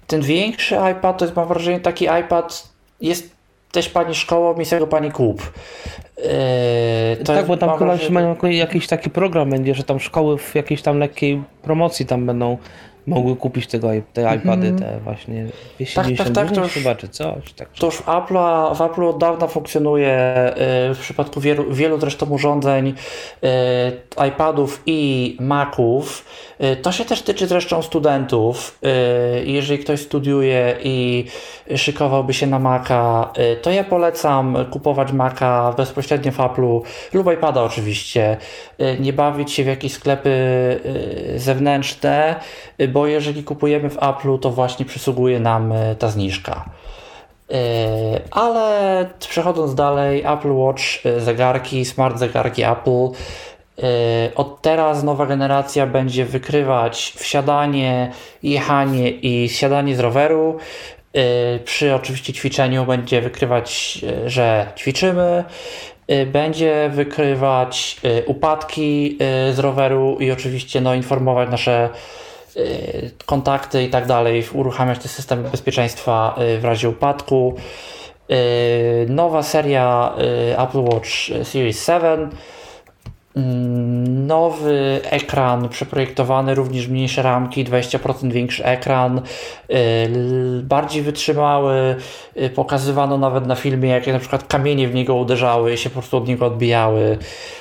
ten większy iPad to jest, mam wrażenie, taki iPad jest też pani szkołą, jest jego pani kup. Tak, bo tam chyba mają jakiś taki program będzie, że tam szkoły w jakiejś tam lekkiej promocji tam będą mogły kupić te iPady, te właśnie 290 to już, chyba, czy coś. Tak. To już w Apple'u od dawna funkcjonuje w przypadku wielu zresztą urządzeń, iPadów i Maców. To się też tyczy zresztą studentów. Jeżeli ktoś studiuje i szykowałby się na Maca, to ja polecam kupować Maca bezpośrednio w Apple'u lub iPada oczywiście. Nie bawić się w jakieś sklepy zewnętrzne, bo jeżeli kupujemy w Apple'u, to właśnie przysługuje nam ta zniżka. Ale przechodząc dalej, Apple Watch, zegarki, smart zegarki Apple. Od teraz nowa generacja będzie wykrywać wsiadanie, jechanie i zsiadanie z roweru. Przy oczywiście ćwiczeniu będzie wykrywać, że ćwiczymy. Będzie wykrywać upadki z roweru i oczywiście informować nasze kontakty i tak dalej, uruchamiać te systemy bezpieczeństwa w razie upadku. Nowa seria Apple Watch Series 7. Nowy ekran przeprojektowany, również mniejsze ramki, 20% większy ekran, bardziej wytrzymały, pokazywano nawet na filmie, jak na przykład kamienie w niego uderzały i się po prostu od niego odbijały.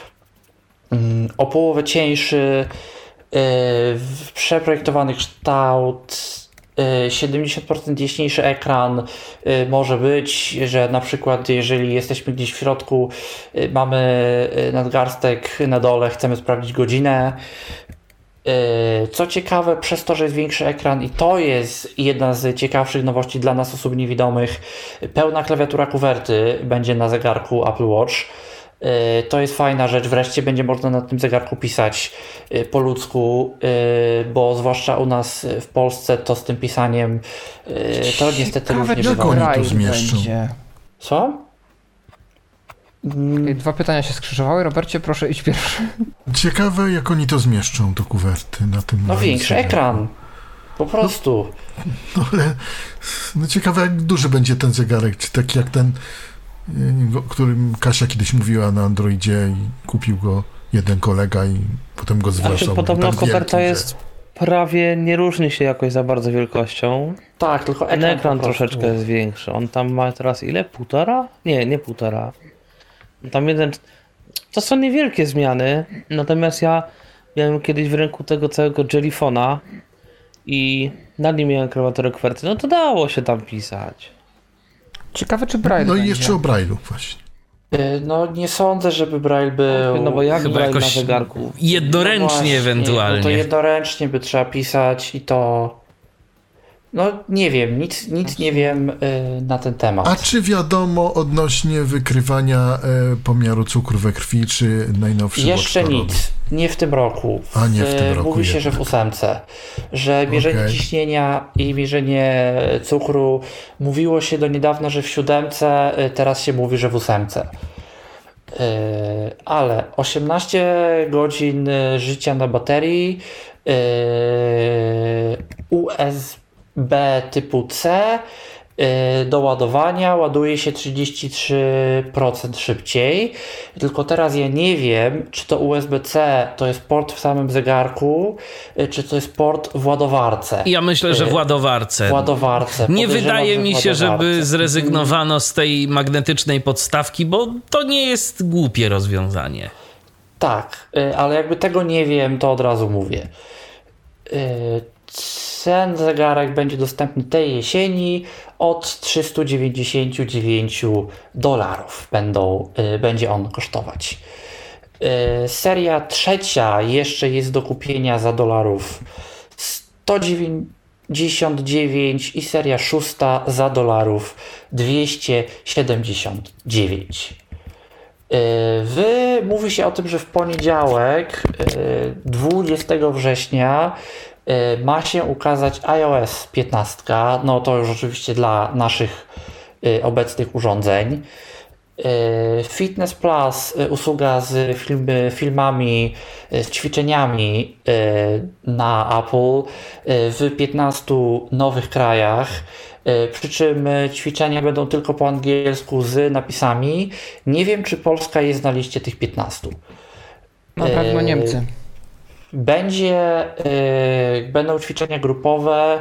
O połowę cieńszy, przeprojektowany kształt, 70% jaśniejszy ekran może być, że na przykład jeżeli jesteśmy gdzieś w środku, mamy nadgarstek na dole, chcemy sprawdzić godzinę. Co ciekawe, przez to, że jest większy ekran i to jest jedna z ciekawszych nowości dla nas, osób niewidomych, pełna klawiatura kuwerty będzie na zegarku Apple Watch. To jest fajna rzecz, wreszcie będzie można na tym zegarku pisać po ludzku, bo zwłaszcza u nas w Polsce to z tym pisaniem to niestety różnie bywa. Jak oni to zmieszczą? Co? Dwa pytania się skrzyżowały. Robercie, proszę idź pierwszy. Ciekawe, jak oni to zmieszczą, do kuwerty na tym. Większy ekran. Po prostu. Ale ciekawe, jak duży będzie ten zegarek, czy taki jak ten, o którym Kasia kiedyś mówiła na Androidzie i kupił go jeden kolega i potem go zwracał. Podobno koperta jest prawie, nie różni się jakoś za bardzo wielkością. Tak, tylko ekran troszeczkę jest większy. On tam ma teraz ile? 1,5? Nie 1,5. Tam to są niewielkie zmiany, natomiast ja miałem kiedyś w ręku tego całego Jellyfona i na nim miałem klawiaturę kuwerty, to dało się tam pisać. Ciekawe, czy Braille i jeszcze o Braille'u właśnie. Nie sądzę, żeby Braille był... bo jak chyba Braille jakoś na zegarku? Jednoręcznie ewentualnie. To jednoręcznie by trzeba pisać i to... nie wiem, nic nie wiem na ten temat. A czy wiadomo odnośnie wykrywania pomiaru cukru we krwi, czy najnowszy Jeszcze nic, nie w tym roku. Nie w tym roku. Mówi się, że w 8, że mierzenie ciśnienia i mierzenie cukru, mówiło się do niedawna, że w 7, teraz się mówi, że w 8. Ale 18 godzin życia na baterii, USB typu C do ładowania ładuje się 33% szybciej. Tylko teraz ja nie wiem, czy to USB-C to jest port w samym zegarku, czy to jest port w ładowarce. Ja myślę, że w ładowarce. Nie wydaje mi się, żeby zrezygnowano z tej magnetycznej podstawki, bo to nie jest głupie rozwiązanie. Tak, ale jakby tego nie wiem, to od razu mówię. Ten zegarek będzie dostępny tej jesieni od $399 będzie on kosztować. Seria trzecia jeszcze jest do kupienia za $199 i seria szósta za $279. Mówi się o tym, że w poniedziałek 20 września ma się ukazać iOS 15, to już oczywiście dla naszych obecnych urządzeń. Fitness Plus, usługa z filmami, z ćwiczeniami na Apple w 15 nowych krajach, przy czym ćwiczenia będą tylko po angielsku z napisami. Nie wiem, czy Polska jest na liście tych 15. Na pewno Niemcy. Będą ćwiczenia grupowe,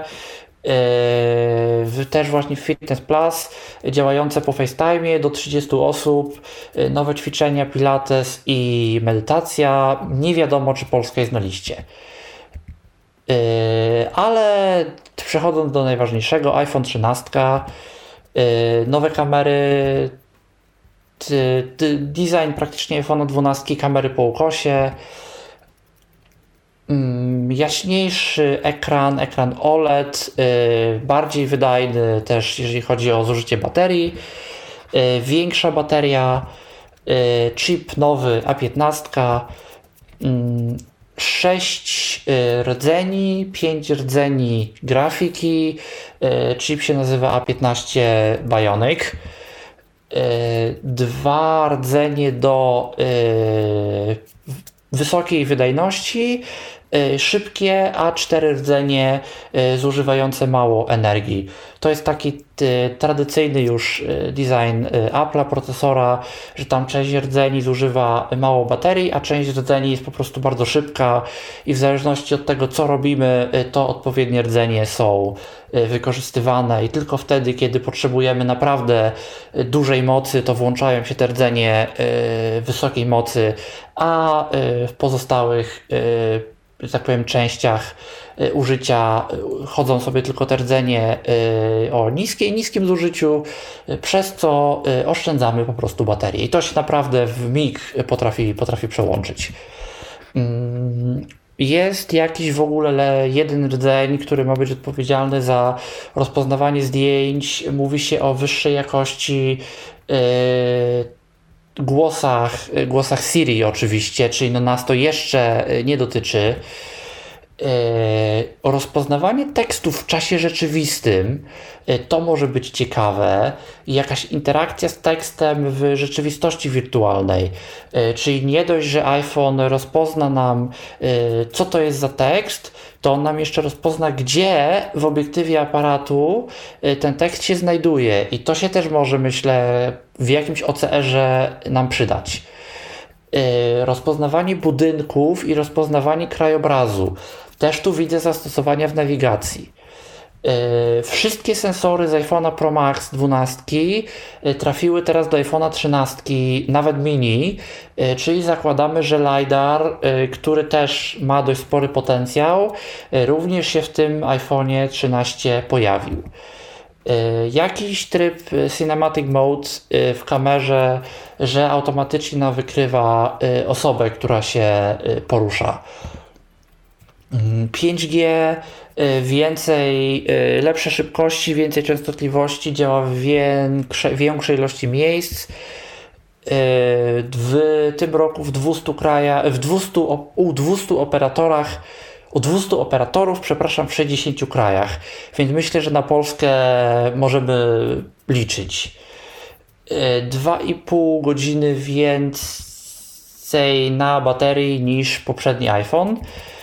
też właśnie w Fitness Plus, działające po FaceTime do 30 osób, nowe ćwiczenia Pilates i medytacja. Nie wiadomo, czy Polska jest na liście. Ale przechodząc do najważniejszego, iPhone 13, nowe kamery, design praktycznie iPhone 12, kamery po ukosie, jaśniejszy ekran OLED, bardziej wydajny też jeżeli chodzi o zużycie baterii, większa bateria, chip nowy A15, 6 rdzeni, 5 rdzeni grafiki, chip się nazywa A15 Bionic, 2 rdzenie do wysokiej wydajności, szybkie, a 4 rdzenie zużywające mało energii. To jest taki tradycyjny już design Apple'a, procesora, że tam część rdzeni zużywa mało baterii, a część rdzeni jest po prostu bardzo szybka i w zależności od tego, co robimy, to odpowiednie rdzenie są wykorzystywane i tylko wtedy, kiedy potrzebujemy naprawdę dużej mocy, to włączają się te rdzenie wysokiej mocy, a w pozostałych, że tak powiem, częściach użycia chodzą sobie tylko te rdzenie o niskim zużyciu, przez co oszczędzamy po prostu baterię i to się naprawdę w mig potrafi przełączyć. Jest jakiś w ogóle jeden rdzeń, który ma być odpowiedzialny za rozpoznawanie zdjęć. Mówi się o wyższej jakości głosach Siri oczywiście, czyli nas to jeszcze nie dotyczy. Rozpoznawanie tekstów w czasie rzeczywistym to może być ciekawe. Jakaś interakcja z tekstem w rzeczywistości wirtualnej, czyli nie dość, że iPhone rozpozna nam, co to jest za tekst, to on nam jeszcze rozpozna, gdzie w obiektywie aparatu ten tekst się znajduje i to się też może, myślę, w jakimś OCR-ze nam przydać. Rozpoznawanie budynków i rozpoznawanie krajobrazu. Też tu widzę zastosowania w nawigacji. Wszystkie sensory z iPhone'a Pro Max 12 trafiły teraz do iPhone'a 13, nawet mini, czyli zakładamy, że LiDAR, który też ma dość spory potencjał, również się w tym iPhone'ie 13 pojawił. Jakiś tryb Cinematic Mode w kamerze, że automatycznie nam wykrywa osobę, która się porusza. 5G, lepsze szybkości, więcej częstotliwości, działa w większej ilości miejsc. W tym roku u 200 operatorów, w 60 krajach, więc myślę, że na Polskę możemy liczyć. 2,5 godziny więcej na baterii niż poprzedni iPhone.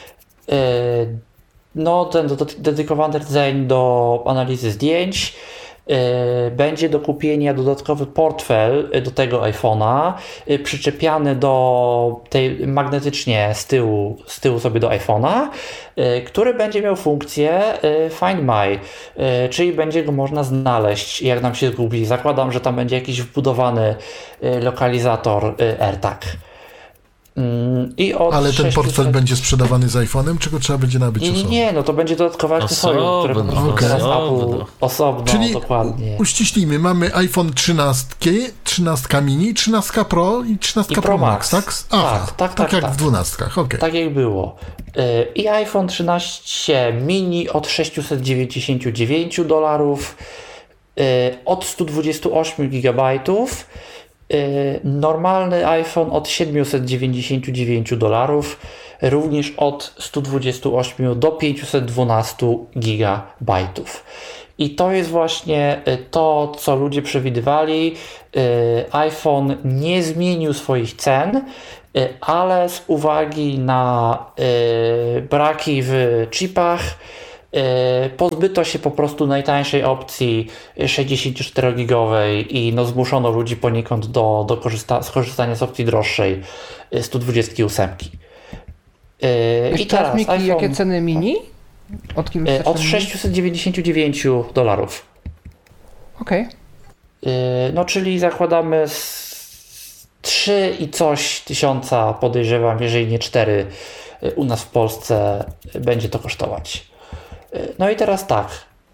Ten dedykowany rdzeń do analizy zdjęć. Będzie do kupienia dodatkowy portfel do tego iPhone'a, przyczepiany magnetycznie z tyłu sobie do iPhone'a, który będzie miał funkcję Find My, czyli będzie go można znaleźć, jak nam się zgubi. Zakładam, że tam będzie jakiś wbudowany lokalizator AirTag. Ale ten portfel będzie sprzedawany z iPhone'em, czy go trzeba będzie nabyć osobno? Nie, to będzie dodatkowy akcesorium, które osobno, czyli dokładnie. Uściślimy, mamy iPhone 13 mini, 13 Pro i 13 Pro Max, tak? Aha, tak jak w 12, okay. Tak jak było. I iPhone 13 mini od $699, od 128 GB, normalny iPhone od $799, również od 128 do 512 GB. I to jest właśnie to, co ludzie przewidywali. iPhone nie zmienił swoich cen, ale z uwagi na braki w chipach pozbyto się po prostu najtańszej opcji 64-gigowej i zmuszono ludzi poniekąd do skorzystania z opcji droższej 128. I teraz Miki, iPhone, jakie ceny mini? Od $699. Okej. Czyli zakładamy 3 i coś tysiąca, podejrzewam, jeżeli nie 4 u nas w Polsce będzie to kosztować. No i teraz tak,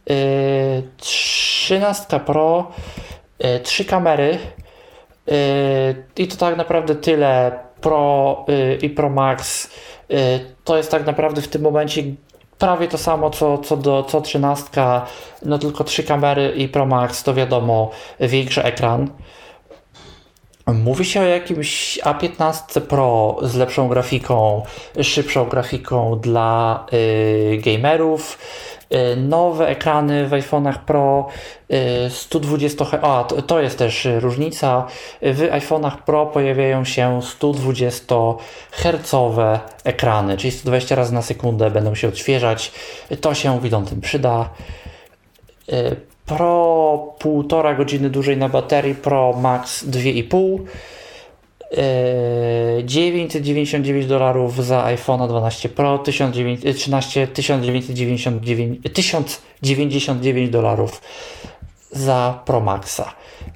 13 Pro, 3 kamery i to tak naprawdę tyle. Pro i Pro Max to jest tak naprawdę w tym momencie prawie to samo co 13, no tylko 3 kamery i Pro Max to wiadomo większy ekran. Mówi się o jakimś A15 Pro z lepszą grafiką, szybszą grafiką dla gamerów. Nowe ekrany w iPhone'ach Pro 120 Hz, to jest też różnica. W iPhone'ach Pro pojawiają się 120 Hz ekrany, czyli 120 razy na sekundę będą się odświeżać. To się widzącym przyda. Pro 1,5 godziny dłużej na baterii, Pro Max 2,5. $999 za iPhone'a 12 Pro, $1099 za Pro Maxa.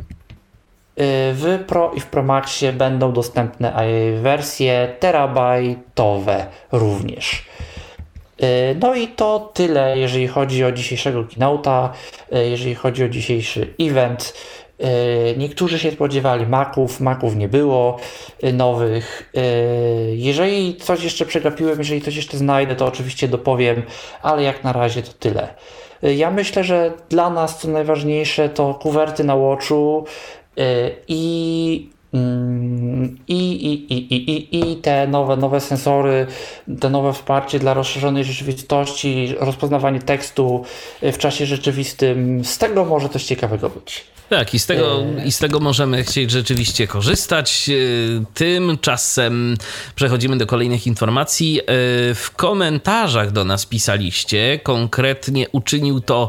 W Pro i w Pro Maxie będą dostępne wersje terabajtowe również. No i to tyle, jeżeli chodzi o dzisiejszego keynote'a, jeżeli chodzi o dzisiejszy event. Niektórzy się spodziewali Maców nie było nowych. Jeżeli coś jeszcze przegapiłem, jeżeli coś jeszcze znajdę, to oczywiście dopowiem, ale jak na razie to tyle. Ja myślę, że dla nas co najważniejsze to kuwerty na Watchu i te nowe sensory, te nowe wsparcie dla rozszerzonej rzeczywistości, rozpoznawanie tekstu w czasie rzeczywistym. Z tego może coś ciekawego być. Tak, i z tego możemy chcieć rzeczywiście korzystać. Tymczasem przechodzimy do kolejnych informacji. W komentarzach do nas pisaliście, konkretnie uczynił to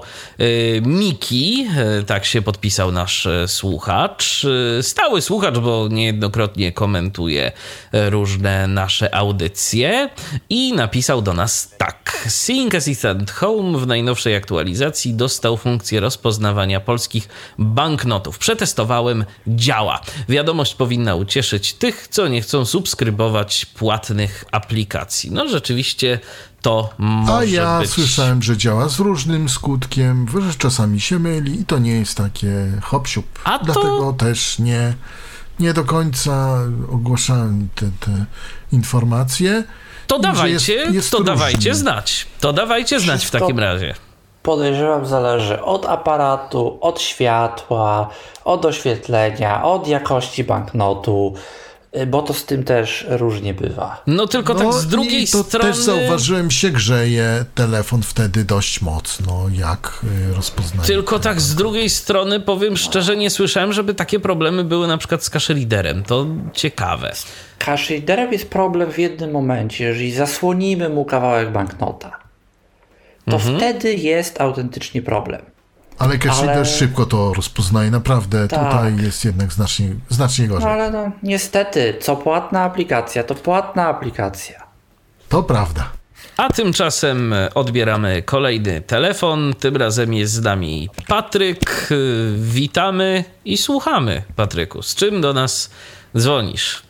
Miki, tak się podpisał nasz słuchacz, stały słuchacz, bo niejednokrotnie komentuje różne nasze audycje i napisał do nas tak. Sync Assistant Home w najnowszej aktualizacji dostał funkcję rozpoznawania polskich banknotów. Przetestowałem, działa. Wiadomość powinna ucieszyć tych, co nie chcą subskrybować płatnych aplikacji. No rzeczywiście to może być. A ja słyszałem, że działa z różnym skutkiem, że czasami się myli i to nie jest takie hop-siup. Dlatego też nie do końca ogłaszałem te informacje. To dawajcie znać. To dawajcie znać w takim razie. Podejrzewam, zależy od aparatu, od światła, od oświetlenia, od jakości banknotu, bo to z tym też różnie bywa. No tylko tak z drugiej strony... To też zauważyłem, się grzeje telefon wtedy dość mocno, jak rozpoznaje. Tylko tak z drugiej strony powiem szczerze, nie słyszałem, żeby takie problemy były na przykład z cash readerem. To ciekawe. Z cash readerem jest problem w jednym momencie, jeżeli zasłonimy mu kawałek banknota. To wtedy jest autentycznie problem. Ale cash reader szybko to rozpoznaje, naprawdę. Tak. Tutaj jest jednak znacznie gorzej. Ale niestety, co płatna aplikacja, to płatna aplikacja. To prawda. A tymczasem odbieramy kolejny telefon. Tym razem jest z nami Patryk. Witamy i słuchamy, Patryku. Z czym do nas dzwonisz?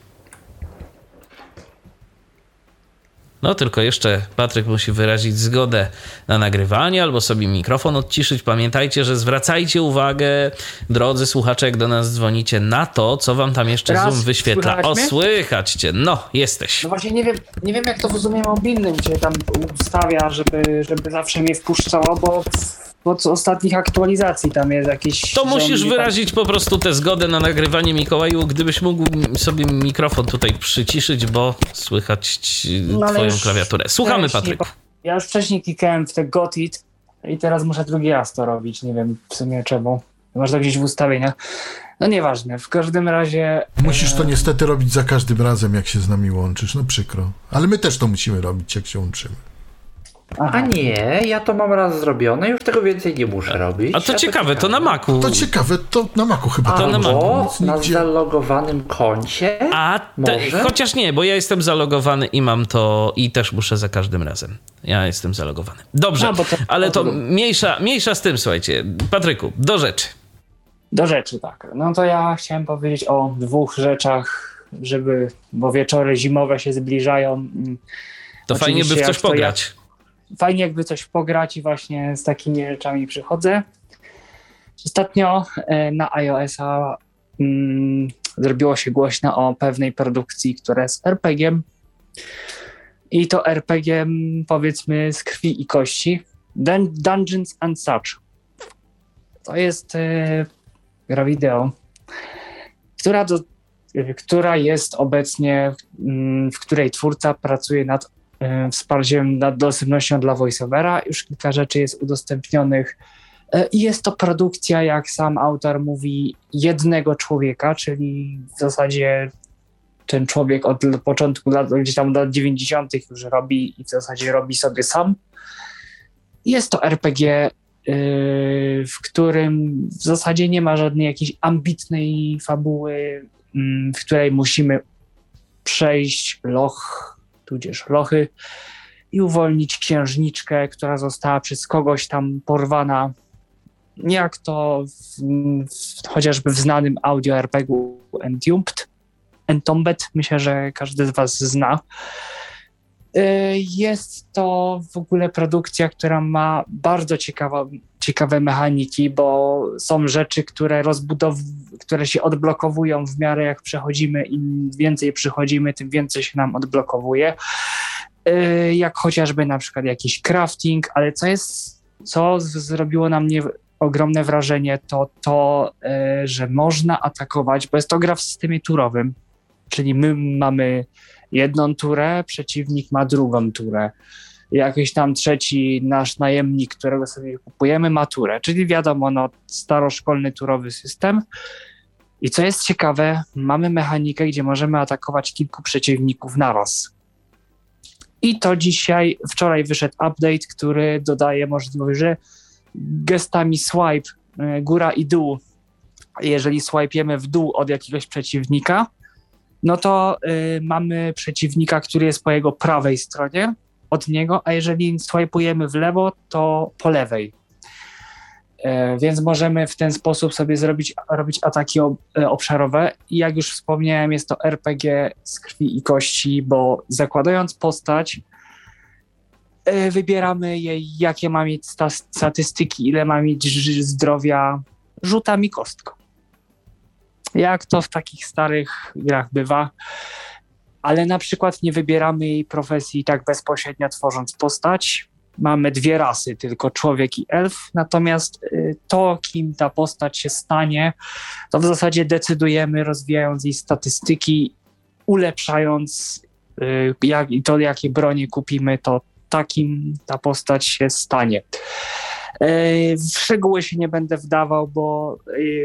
No tylko jeszcze Patryk musi wyrazić zgodę na nagrywanie albo sobie mikrofon odciszyć. Pamiętajcie, że zwracajcie uwagę, drodzy słuchacze, jak do nas dzwonicie, na to, co wam tam jeszcze Zoom wyświetla. Słychać cię. No, jesteś. No właśnie nie wiem jak to w Zoomie mobilnym cię tam ustawia, żeby zawsze mnie wpuszczało, bo od ostatnich aktualizacji tam jest jakiś... To musisz wyrazić po prostu tę zgodę na nagrywanie, Mikołaju, gdybyś mógł sobie mikrofon tutaj przyciszyć, bo słychać twoją klawiaturę. Słuchamy, Patryk. Ja już wcześniej klikałem w te Got It I teraz muszę drugi raz to robić, nie wiem w sumie czemu. Masz to gdzieś w ustawieniach. No nieważne, w każdym razie... Musisz to niestety robić za każdym razem, jak się z nami łączysz, no przykro. Ale my też to musimy robić, jak się łączymy. A nie, ja to mam raz zrobione, już tego więcej nie muszę robić. A to ciekawe, to na Macu. To ciekawe, to na Macu chyba. to na Macu. Albo na zalogowanym koncie. Chociaż nie, bo ja jestem zalogowany i mam to i też muszę za każdym razem. Ja jestem zalogowany. Dobrze, ale to mniejsza z tym, słuchajcie. Patryku, do rzeczy. Do rzeczy, tak. No to ja chciałem powiedzieć o 2 rzeczach, bo wieczory zimowe się zbliżają. To fajnie by w coś pograć. Fajnie jakby coś pograć i właśnie z takimi rzeczami przychodzę. Ostatnio na iOS-a zrobiło się głośno o pewnej produkcji, która jest RPG-iem. I to RPG-iem, powiedzmy, z krwi i kości. Dungeons and Such. To jest gra wideo, która jest obecnie, w której twórca pracuje nad wsparciem, nad dostępnością dla voiceovera. Już kilka rzeczy jest udostępnionych i jest to produkcja, jak sam autor mówi, jednego człowieka, czyli w zasadzie ten człowiek od początku lat, gdzieś tam lat 90. już robi i w zasadzie robi sobie sam. Jest to RPG, w którym w zasadzie nie ma żadnej jakiejś ambitnej fabuły, w której musimy przejść loch, tudzież lochy i uwolnić księżniczkę, która została przez kogoś tam porwana. Jak to chociażby w znanym audio RPG-u Entombed, myślę, że każdy z was zna. Jest to w ogóle produkcja, która ma bardzo ciekawe mechaniki, bo są rzeczy, które się odblokowują w miarę jak przechodzimy. Im więcej przychodzimy, tym więcej się nam odblokowuje. Jak chociażby na przykład jakiś crafting, ale co zrobiło na mnie ogromne wrażenie, to że można atakować, bo jest to gra w systemie turowym, czyli my mamy jedną turę, przeciwnik ma drugą turę. Jakiś tam trzeci nasz najemnik, którego sobie kupujemy, ma turę. Czyli wiadomo, staroszkolny turowy system. I co jest ciekawe, mamy mechanikę, gdzie możemy atakować kilku przeciwników naraz. I to wczoraj wyszedł update, który dodaje możliwość, że gestami swipe, góra i dół, jeżeli swipiemy w dół od jakiegoś przeciwnika, no to mamy przeciwnika, który jest po jego prawej stronie od niego, a jeżeli swajpujemy w lewo, to po lewej. Więc możemy w ten sposób sobie robić ataki obszarowe. I jak już wspomniałem, jest to RPG z krwi i kości, bo zakładając postać, wybieramy jej, jakie ma mieć statystyki, ile ma mieć zdrowia, rzutami kostką. Jak to w takich starych grach bywa, ale na przykład nie wybieramy jej profesji tak bezpośrednio tworząc postać. Mamy 2 rasy, tylko człowiek i elf, natomiast to, kim ta postać się stanie, to w zasadzie decydujemy, rozwijając jej statystyki, ulepszając jakie bronie kupimy, to takim ta postać się stanie. W szczegóły się nie będę wdawał, bo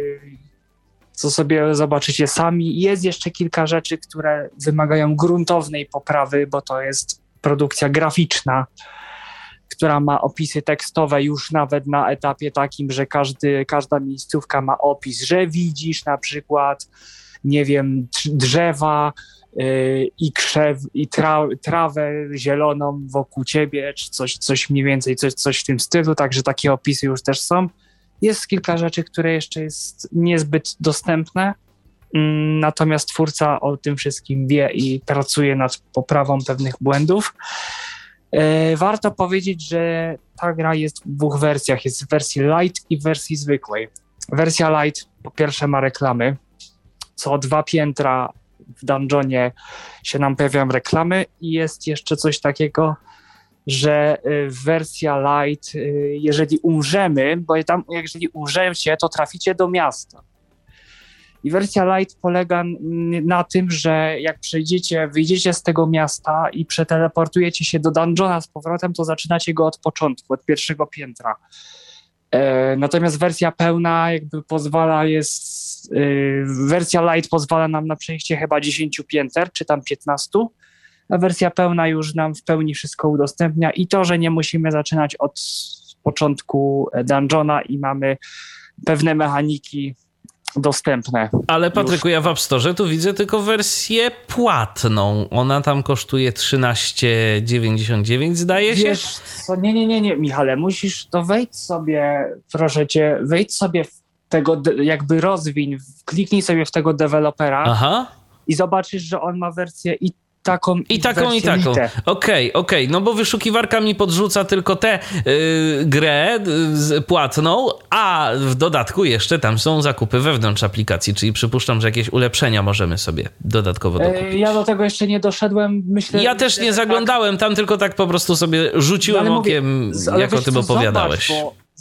co sobie zobaczycie sami. Jest jeszcze kilka rzeczy, które wymagają gruntownej poprawy, bo to jest produkcja graficzna, która ma opisy tekstowe już nawet na etapie takim, że każda miejscówka ma opis, że widzisz na przykład, nie wiem, drzewa i krzew, i trawę zieloną wokół ciebie, czy coś mniej więcej, coś w tym stylu, także takie opisy już też są. Jest kilka rzeczy, które jeszcze jest niezbyt dostępne, natomiast twórca o tym wszystkim wie i pracuje nad poprawą pewnych błędów. Warto powiedzieć, że ta gra jest w 2 wersjach. Jest w wersji light i w wersji zwykłej. Wersja light po pierwsze ma reklamy. Co 2 piętra w dungeonie się nam pojawiają reklamy i jest jeszcze coś takiego, że wersja light, jeżeli umrzemy, bo tam jeżeli umrzecie, to traficie do miasta. I wersja Lite polega na tym, że jak wyjdziecie z tego miasta i przeteleportujecie się do dungeona z powrotem, to zaczynacie go od początku, od pierwszego piętra. Natomiast wersja pełna wersja Lite pozwala nam na przejście chyba 10 pięter, czy tam 15, a wersja pełna już nam w pełni wszystko udostępnia i to, że nie musimy zaczynać od początku dungeona i mamy pewne mechaniki dostępne. Ale Patryku, ja w App Store tu widzę tylko wersję płatną. Ona tam kosztuje 13,99 zdaje się? Wiesz co, nie, Michale, musisz to wejdź sobie w tego, jakby kliknij sobie w tego dewelopera. Aha. I zobaczysz, że on ma wersję i taką. Okej. No bo wyszukiwarka mi podrzuca tylko tę grę płatną, a w dodatku jeszcze tam są zakupy wewnątrz aplikacji, czyli przypuszczam, że jakieś ulepszenia możemy sobie dodatkowo dokupić. Ja do tego jeszcze nie doszedłem. Ja też nie zaglądałem tam, tylko tak po prostu sobie rzuciłem okiem, jak o tym opowiadałeś.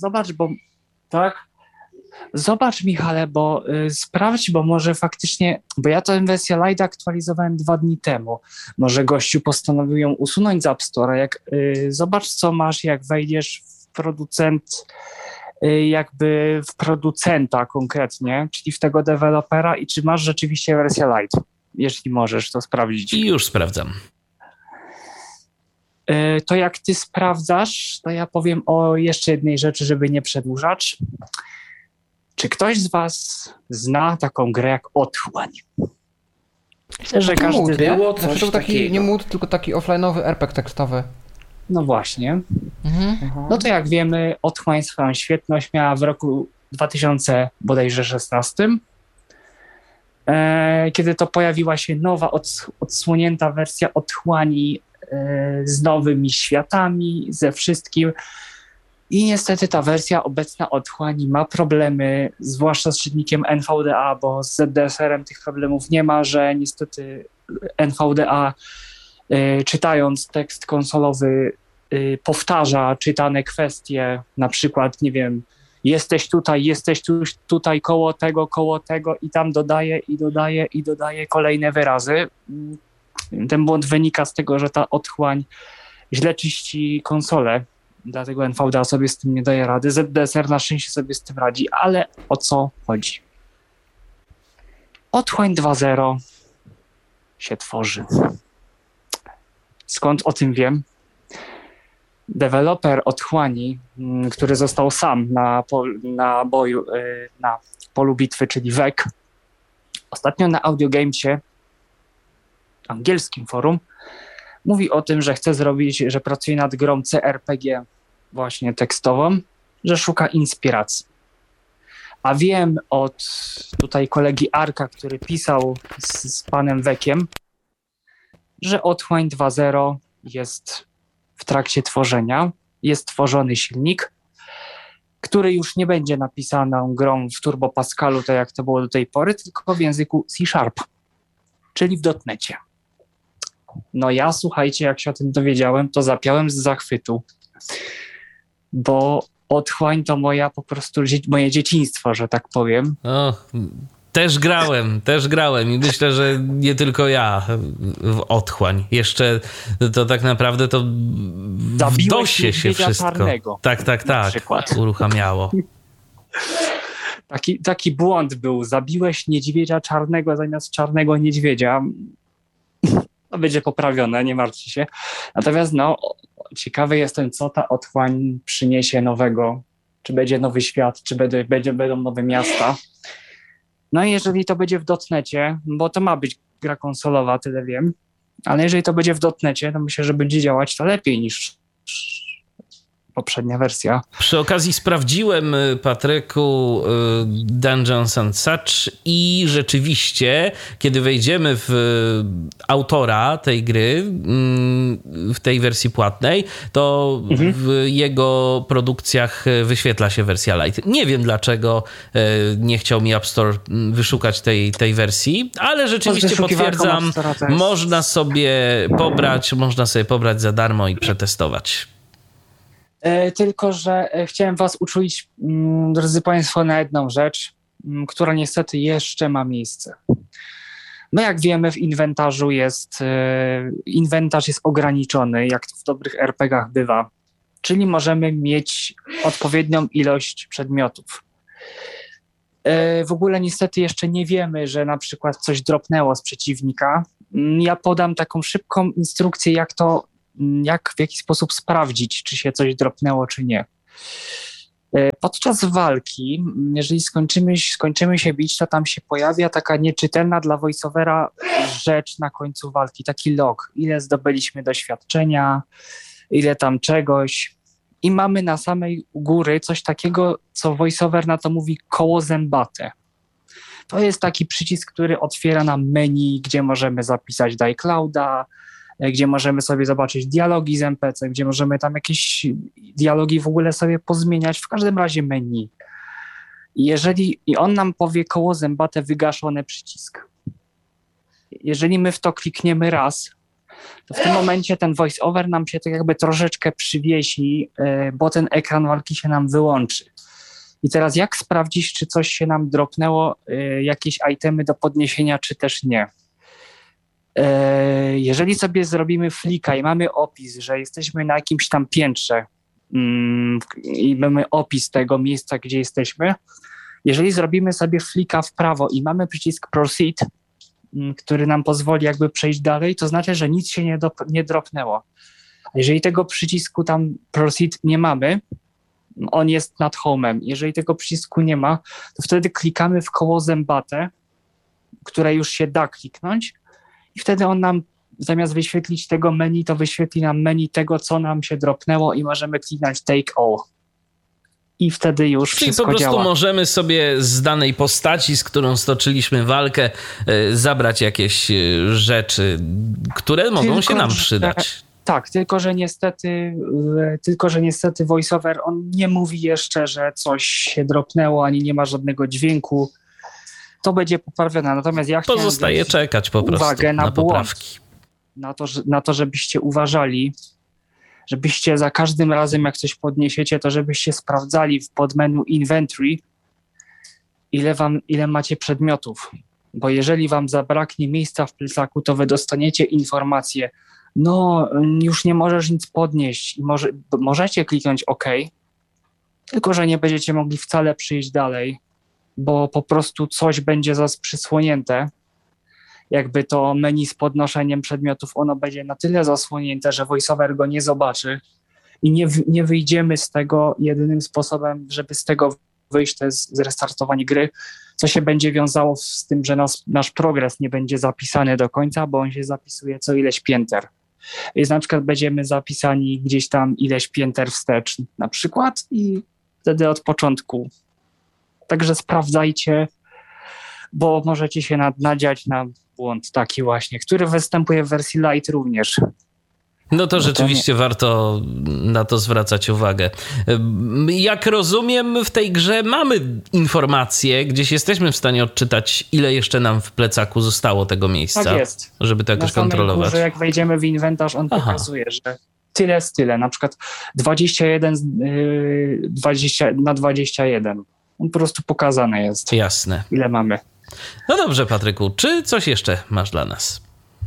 Zobacz, Michale, sprawdź, bo może faktycznie, bo ja tę wersję Lite aktualizowałem 2 dni temu. Może gościu postanowił ją usunąć z App Store. Zobacz, co masz, jak wejdziesz w producenta konkretnie, czyli w tego dewelopera i czy masz rzeczywiście wersję Lite. Jeśli możesz to sprawdzić. I już sprawdzam. To jak ty sprawdzasz, to ja powiem o jeszcze jednej rzeczy, żeby nie przedłużać. Czy ktoś z was zna taką grę jak Otchłań? Myślę, że każdy było coś to taki nie mód, tylko taki offline'owy RPG tekstowy. No właśnie. No to jak wiemy, Otchłań swoją świetność miała w roku 2016, kiedy to pojawiła się nowa, odsłonięta wersja Otchłani z nowymi światami, ze wszystkim. I niestety ta wersja obecna Otchłani ma problemy, zwłaszcza z czytnikiem NVDA, bo z ZDSR-em tych problemów nie ma, że niestety NVDA czytając tekst konsolowy powtarza czytane kwestie, na przykład, nie wiem, jesteś tutaj koło tego i tam dodaje kolejne wyrazy. Ten błąd wynika z tego, że ta Otchłań źle czyści konsolę. Dlatego NVDA sobie z tym nie daje rady. ZDSR na szczęście sobie z tym radzi, ale o co chodzi? Otchłań 2.0 się tworzy. Skąd o tym wiem? Deweloper Otchłani, który został sam na polu bitwy, czyli WEC, ostatnio na AudioGamesie, angielskim forum, mówi o tym, że chce zrobić, że pracuje nad grą CRPG właśnie tekstową, że szuka inspiracji. A wiem od tutaj kolegi Arka, który pisał z panem Wekiem, że Otchłań 2.0 jest w trakcie tworzenia. Jest tworzony silnik, który już nie będzie napisaną grą w Turbo Pascalu, tak jak to było do tej pory, tylko w języku C#, czyli w .NETie. No ja, słuchajcie, jak się o tym dowiedziałem, to zapiałem z zachwytu, bo Otchłań to moje dzieciństwo, że tak powiem. O, też grałem i myślę, że nie tylko ja w Otchłań. Jeszcze to tak naprawdę to w DOSie się wszystko czarnego, tak uruchamiało. Taki błąd był. Zabiłeś niedźwiedzia czarnego zamiast czarnego niedźwiedzia. To będzie poprawione, nie martwcie się. Natomiast ciekawy jestem, co ta Otchłań przyniesie nowego. Czy będzie nowy świat, czy będą nowe miasta. No i jeżeli to będzie w .NETie, bo to ma być gra konsolowa, tyle wiem, ale jeżeli to będzie w .NETie, to myślę, że będzie działać to lepiej niż poprzednia wersja. Przy okazji sprawdziłem, Patryku, Dungeons and Such i rzeczywiście, kiedy wejdziemy w autora tej gry, w tej wersji płatnej, to w jego produkcjach wyświetla się wersja Lite. Nie wiem, dlaczego nie chciał mi App Store wyszukać tej wersji, ale rzeczywiście potwierdzam, można sobie pobrać za darmo i przetestować. Tylko że chciałem was uczulić, drodzy Państwo, na jedną rzecz. która niestety jeszcze ma miejsce. No jak wiemy, w inwentarzu inwentarz jest ograniczony, jak to w dobrych RPG-ach bywa, czyli możemy mieć odpowiednią ilość przedmiotów. W ogóle niestety jeszcze nie wiemy, że na przykład coś dropnęło z przeciwnika. Ja podam taką szybką instrukcję, jak w jaki sposób sprawdzić, czy się coś dropnęło, czy nie. Podczas walki, jeżeli skończymy się bić, to tam się pojawia taka nieczytelna dla voiceovera rzecz na końcu walki, taki log, ile zdobyliśmy doświadczenia, ile tam czegoś. I mamy na samej góry coś takiego, co voiceover na to mówi koło zębate. To jest taki przycisk, który otwiera nam menu, gdzie możemy zapisać do iClouda, gdzie możemy sobie zobaczyć dialogi z NPC, gdzie możemy tam jakieś dialogi w ogóle sobie pozmieniać, w każdym razie menu. I on nam powie koło zębate wygaszony przycisk. Jeżeli my w to klikniemy raz, to w tym momencie ten voice-over nam się tak jakby troszeczkę przywiesi, bo ten ekran walki się nam wyłączy. I teraz jak sprawdzić, czy coś się nam dropnęło, jakieś itemy do podniesienia, czy też nie? Jeżeli sobie zrobimy flika i mamy opis, że jesteśmy na jakimś tam piętrze i mamy opis tego miejsca, gdzie jesteśmy, jeżeli zrobimy sobie flika w prawo i mamy przycisk proceed, który nam pozwoli jakby przejść dalej, to znaczy, że nic się nie dropnęło. A jeżeli tego przycisku tam proceed nie mamy, on jest nad home'em. Jeżeli tego przycisku nie ma, to wtedy klikamy w koło zębate, które już się da kliknąć i wtedy on nam zamiast wyświetlić tego menu, to wyświetli nam menu tego, co nam się dropnęło i możemy kliknąć take all. I wtedy już czyli wszystko po prostu działa. możemy sobie z danej postaci, z którą stoczyliśmy walkę, zabrać jakieś rzeczy, które mogą się nam przydać. Tak, tylko że niestety voiceover, on nie mówi jeszcze, że coś się dropnęło, ani nie ma żadnego dźwięku. To będzie poprawione. Natomiast ja chciałem Pozostaje czekać po prostu uwagę na poprawki. Na to, żebyście uważali, żebyście za każdym razem, jak coś podniesiecie, to żebyście sprawdzali w podmenu inventory, ile macie przedmiotów. Bo jeżeli wam zabraknie miejsca w plecaku, to wy dostaniecie informację, no już nie możesz nic podnieść i możecie kliknąć OK, tylko że nie będziecie mogli wcale przyjść dalej, bo po prostu coś będzie przysłonięte. Jakby to menu z podnoszeniem przedmiotów, ono będzie na tyle zasłonięte, że voiceover go nie zobaczy i nie wyjdziemy z tego. Jedynym sposobem, żeby z tego wyjść, to jest zrestartowanie gry, co się będzie wiązało z tym, że nasz progres nie będzie zapisany do końca, bo on się zapisuje co ileś pięter. Więc na przykład będziemy zapisani gdzieś tam ileś pięter wstecz na przykład i wtedy od początku. Także sprawdzajcie, bo możecie się nadziać na błąd taki właśnie, który występuje w wersji light również. No to rzeczywiście warto na to zwracać uwagę. Jak rozumiem, w tej grze mamy informacje, gdzieś jesteśmy w stanie odczytać, ile jeszcze nam w plecaku zostało tego miejsca. Tak jest. Żeby to jakoś kontrolować. Górze, jak wejdziemy w inwentarz, on pokazuje, że tyle, na przykład 21 na 21. On po prostu pokazane jest. Jasne. Ile mamy. No dobrze, Patryku, czy coś jeszcze masz dla nas?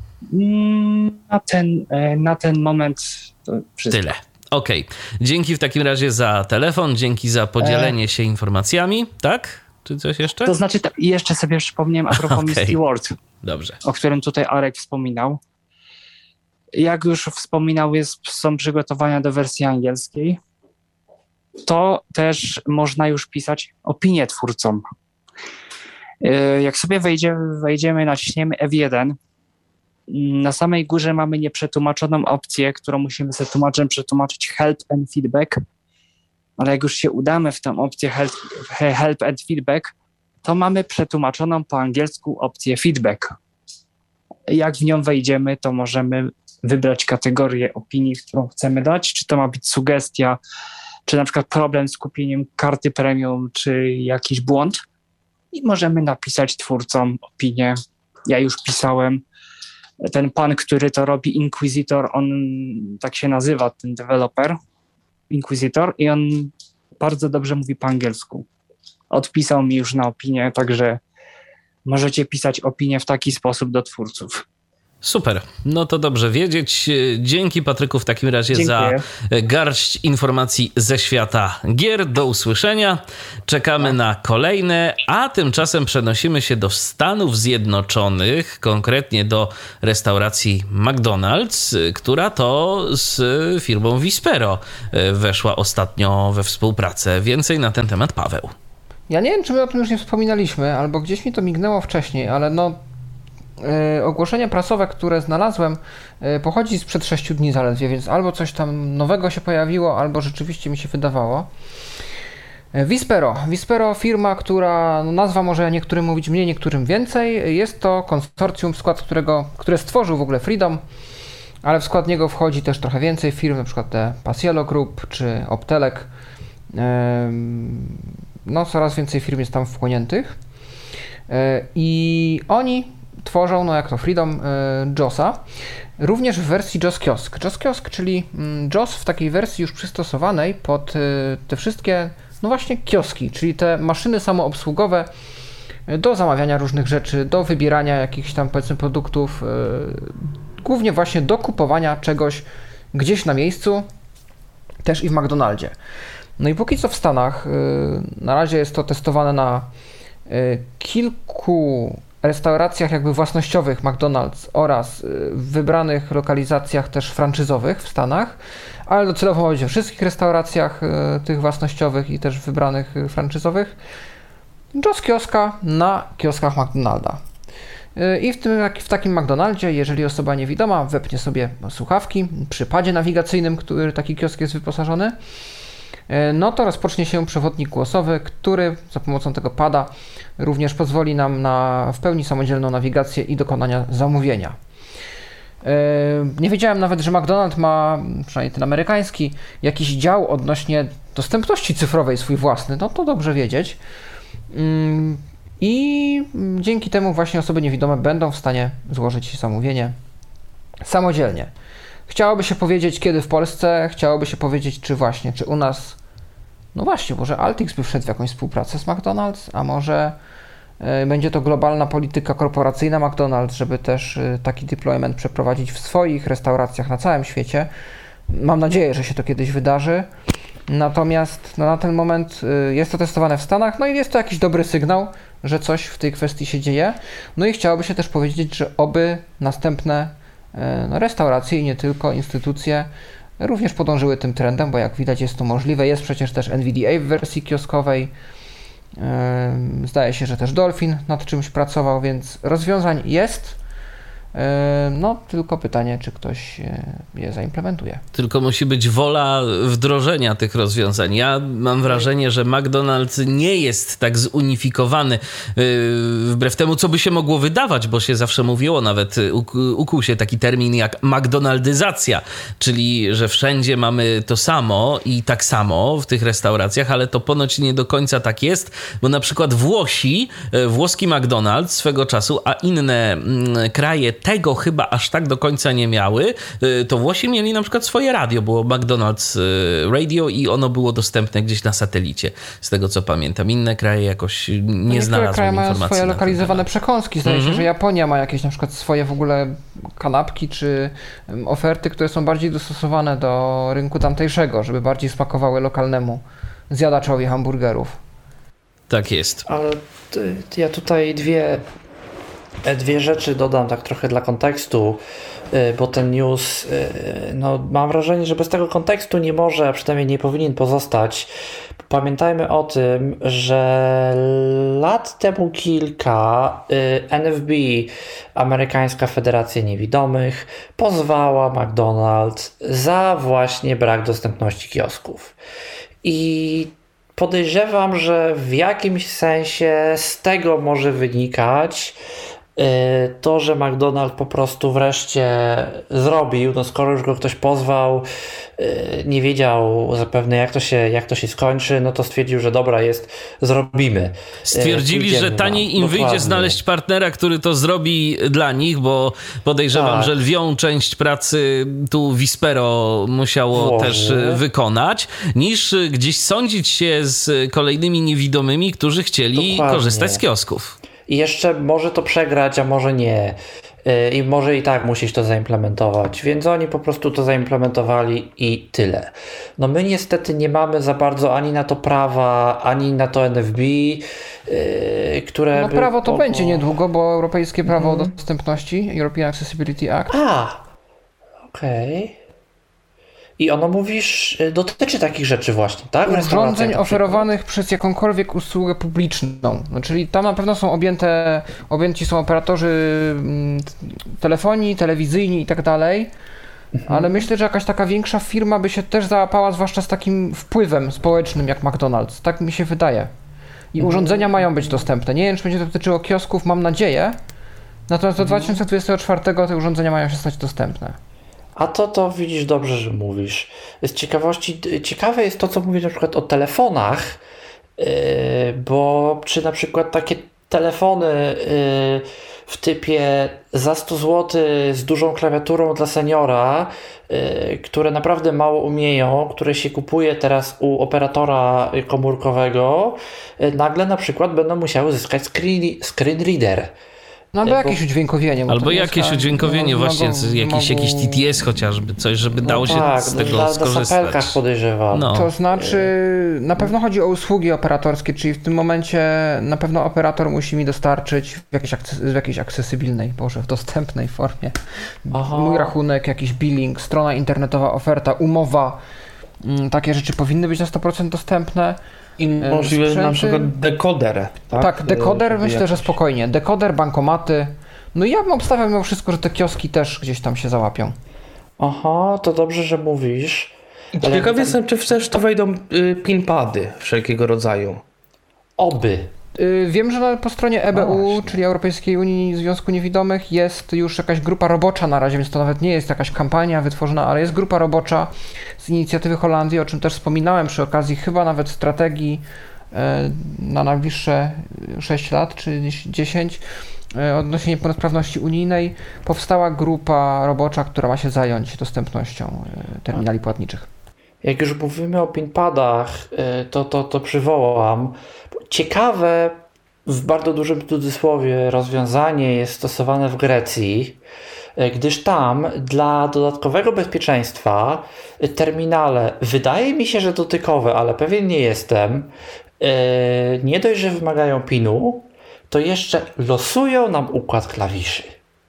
Na ten moment to wszystko. Tyle. Okej. Dzięki w takim razie za telefon, dzięki za podzielenie się informacjami, tak? Czy coś jeszcze? To znaczy, jeszcze sobie przypomniałem a propos Misty World, Dobrze. o którym tutaj Arek wspominał. Jak już wspominał, są przygotowania do wersji angielskiej. To też można już pisać opinie twórcom. Jak sobie wejdziemy, naciśniemy F1, na samej górze mamy nieprzetłumaczoną opcję, którą musimy sobie tłumaczem przetłumaczyć help and feedback, ale jak już się udamy w tę opcję help and feedback, to mamy przetłumaczoną po angielsku opcję feedback. Jak w nią wejdziemy, to możemy wybrać kategorię opinii, którą chcemy dać, czy to ma być sugestia, czy na przykład problem z kupieniem karty premium, czy jakiś błąd i możemy napisać twórcom opinię. Ja już pisałem. Ten pan, który to robi, Inquisitor, on tak się nazywa, ten deweloper, Inquisitor, i on bardzo dobrze mówi po angielsku. odpisał mi już na opinię, także możecie pisać opinie w taki sposób do twórców. Super, no to dobrze wiedzieć. Dzięki Patryku w takim razie Dziękuję. za garść informacji ze świata gier. Do usłyszenia. Czekamy na kolejne, a tymczasem przenosimy się do Stanów Zjednoczonych, konkretnie do restauracji McDonald's, która to z firmą Vispero weszła ostatnio we współpracę. Więcej na ten temat Paweł. Ja nie wiem, czy my o tym już nie wspominaliśmy, albo gdzieś mi to mignęło wcześniej, ale ogłoszenie prasowe, które znalazłem, pochodzi sprzed 6 dni zaledwie, więc albo coś tam nowego się pojawiło, albo rzeczywiście mi się wydawało. Vispero, firma, która, nazwa może niektórym mówić mniej, niektórym więcej. Jest to konsorcjum, w skład które stworzył w ogóle Freedom, ale w skład niego wchodzi też trochę więcej firm, na przykład te Paciello Group czy Optelec. Coraz więcej firm jest tam wchłoniętych. I oni tworzą, jak to Freedom, JOSa, również w wersji JOS Kiosk. JOS Kiosk, czyli JOS w takiej wersji już przystosowanej pod te wszystkie, właśnie kioski, czyli te maszyny samoobsługowe do zamawiania różnych rzeczy, do wybierania jakichś tam, powiedzmy, produktów, głównie właśnie do kupowania czegoś gdzieś na miejscu, też i w McDonaldzie. No i póki co w Stanach, na razie jest to testowane na kilku restauracjach jakby własnościowych McDonald's oraz w wybranych lokalizacjach też franczyzowych w Stanach, ale docelowo ma być we wszystkich restauracjach tych własnościowych i też wybranych franczyzowych. JOS Kioska na kioskach McDonalda. I w takim McDonaldzie, jeżeli osoba niewidoma wepnie sobie słuchawki przy padzie nawigacyjnym, który taki kiosk jest wyposażony, to rozpocznie się przewodnik głosowy, który za pomocą tego pada również pozwoli nam na w pełni samodzielną nawigację i dokonania zamówienia. Nie wiedziałem nawet, że McDonald's ma, przynajmniej ten amerykański, jakiś dział odnośnie dostępności cyfrowej swój własny. No to dobrze wiedzieć. I dzięki temu właśnie osoby niewidome będą w stanie złożyć zamówienie samodzielnie. Chciałoby się powiedzieć, kiedy w Polsce, chciałoby się powiedzieć, czy u nas, może Altix by wszedł w jakąś współpracę z McDonald's, a może będzie to globalna polityka korporacyjna McDonald's, żeby też taki deployment przeprowadzić w swoich restauracjach na całym świecie. Mam nadzieję, że się to kiedyś wydarzy. Natomiast na ten moment jest to testowane w Stanach, i jest to jakiś dobry sygnał, że coś w tej kwestii się dzieje. I chciałoby się też powiedzieć, że oby następne restauracje i nie tylko instytucje również podążyły tym trendem, bo jak widać jest to możliwe. Jest przecież też NVDA w wersji kioskowej. Zdaje się, że też Dolphin nad czymś pracował, więc rozwiązań jest. Tylko pytanie, czy ktoś je zaimplementuje. Tylko musi być wola wdrożenia tych rozwiązań. Ja mam wrażenie, że McDonald's nie jest tak zunifikowany wbrew temu, co by się mogło wydawać, bo się zawsze mówiło, nawet ukuł się taki termin jak McDonaldyzacja, czyli że wszędzie mamy to samo i tak samo w tych restauracjach, ale to ponoć nie do końca tak jest, bo na przykład włoski McDonald's swego czasu, a inne kraje tego chyba aż tak do końca nie miały, to Włosi mieli na przykład swoje radio, było McDonald's Radio i ono było dostępne gdzieś na satelicie, z tego co pamiętam. Inne kraje jakoś nie znalazły kraje informacji. Mają swoje lokalizowane przekąski. Zdaje się, że Japonia ma jakieś na przykład swoje w ogóle kanapki czy oferty, które są bardziej dostosowane do rynku tamtejszego, żeby bardziej smakowały lokalnemu zjadaczowi hamburgerów. Tak jest. Ale ja tutaj dwie rzeczy dodam tak trochę dla kontekstu, bo ten news, mam wrażenie, że bez tego kontekstu nie może, a przynajmniej nie powinien pozostać. Pamiętajmy o tym, że lat temu kilka NFB, Amerykańska Federacja Niewidomych, pozwała McDonald's za właśnie brak dostępności kiosków. I podejrzewam, że w jakimś sensie z tego może wynikać To, że McDonald's po prostu wreszcie zrobił, no skoro już go ktoś pozwał, nie wiedział zapewne jak to się skończy, no to stwierdził, że dobra jest, zrobimy. Stwierdzili, że taniej im wyjdzie znaleźć partnera, który to zrobi dla nich, bo podejrzewam, że lwią część pracy tu Vispero musiało też wykonać, niż gdzieś sądzić się z kolejnymi niewidomymi, którzy chcieli korzystać z kiosków. I jeszcze może to przegrać, a może nie. I może i tak musisz to zaimplementować. Więc oni po prostu to zaimplementowali i tyle. No my niestety nie mamy za bardzo ani na to prawa, ani na to NFB, które... No prawo to będzie niedługo, bo Europejskie Prawo o Dostępności, European Accessibility Act. Okej. I ono, mówisz, dotyczy takich rzeczy właśnie, tak? Urządzeń oferowanych przez jakąkolwiek usługę publiczną. No, czyli tam na pewno są objęci są operatorzy telefonii, telewizyjni i tak dalej, ale myślę, że jakaś taka większa firma by się też załapała, zwłaszcza z takim wpływem społecznym jak McDonald's. Tak mi się wydaje. I urządzenia mają być dostępne. Nie wiem, czy będzie to dotyczyło kiosków, mam nadzieję. Natomiast do 2024 te urządzenia mają się stać dostępne. A to widzisz, dobrze, że mówisz. Z ciekawości, ciekawe jest to, co mówisz na przykład o telefonach, bo czy na przykład takie telefony w typie za 100 zł z dużą klawiaturą dla seniora, które naprawdę mało umieją, które się kupuje teraz u operatora komórkowego, nagle na przykład będą musiały zyskać screen reader. No albo jakieś udźwiękowienie. Albo jakieś udźwiękowienie, właśnie jakiś TTS chociażby, coś, żeby dało się z tego skorzystać. Na podejrzewam. To znaczy, na pewno chodzi o usługi operatorskie, czyli w tym momencie na pewno operator musi mi dostarczyć w jakiejś akcesybilnej, w dostępnej formie. Mój rachunek, jakiś billing, strona internetowa, oferta, umowa. Takie rzeczy powinny być na 100% dostępne. I możliwe na przykład dekoder. Tak, dekoder myślę, że spokojnie. Dekoder, bankomaty. No i ja bym obstawiał mimo wszystko, że te kioski też gdzieś tam się załapią. To dobrze, że mówisz. Ciekaw jestem, czy też to wejdą pinpady wszelkiego rodzaju. Oby. Wiem, że po stronie EBU, czyli Europejskiej Unii Związku Niewidomych, jest już jakaś grupa robocza na razie, więc to nawet nie jest jakaś kampania wytworzona, ale jest grupa robocza z inicjatywy Holandii, o czym też wspominałem przy okazji chyba nawet strategii na najbliższe 6 lat czy 10 odnośnie niepełnosprawności unijnej. Powstała grupa robocza, która ma się zająć dostępnością terminali płatniczych. Jak już mówimy o pinpadach, to przywołam. Ciekawe, w bardzo dużym cudzysłowie, rozwiązanie jest stosowane w Grecji, gdyż tam dla dodatkowego bezpieczeństwa terminale, wydaje mi się, że dotykowe, ale pewien nie jestem, nie dość, że wymagają PIN-u, to jeszcze losują nam układ klawiszy.